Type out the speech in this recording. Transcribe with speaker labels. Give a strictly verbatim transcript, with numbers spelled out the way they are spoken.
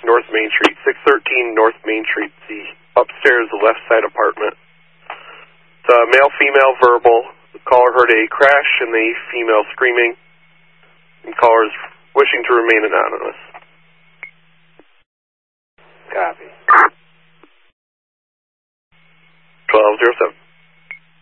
Speaker 1: North Main Street, six thirteen North Main Street, the upstairs, the left side apartment. The male, female, verbal. The caller heard a crash and the female screaming. And caller is wishing to remain anonymous.
Speaker 2: Copy.